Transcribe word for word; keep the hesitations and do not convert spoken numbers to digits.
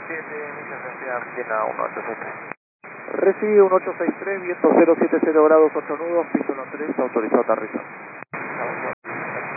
siete, muchas gracias, Argentina uno ocho seis tres. Recibe un ocho seis tres, viento cero siete cero grados, ocho nudos, piso uno tres, autorizado aterrizar.